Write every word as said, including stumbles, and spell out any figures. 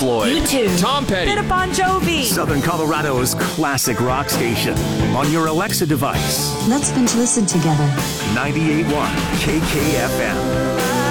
Floyd. U two. Tom Petty. Bit of Bon Jovi. Southern Colorado's classic rock station. On your Alexa device. Let's binge listen together. ninety-eight point one K K F M.